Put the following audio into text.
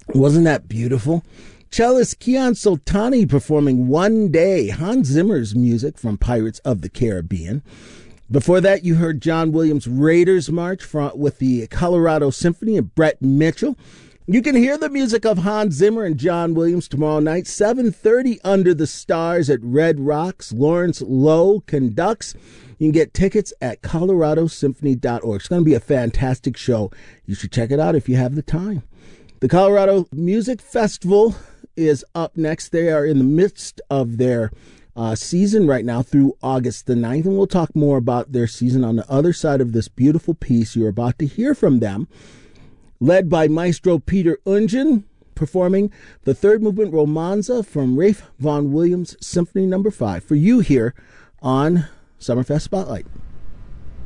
Wasn't that beautiful? Cellist Kian Soltani performing One Day, Hans Zimmer's music from Pirates of the Caribbean. Before that, you heard John Williams' Raiders March with the Colorado Symphony and Brett Mitchell. You can hear the music of Hans Zimmer and John Williams tomorrow night, 7:30 Under the Stars at Red Rocks. Lawrence Lowe conducts. You can get tickets at coloradosymphony.org. It's going to be a fantastic show. You should check it out if you have the time. The Colorado Music Festival is up next. They are in the midst of their season right now through August the 9th, and we'll talk more about their season on the other side of this beautiful piece. You're about to hear from them, led by Maestro Peter Ungen, performing the third movement Romanza from Ralph Vaughan Williams Symphony No. 5 for you here on Summerfest Spotlight.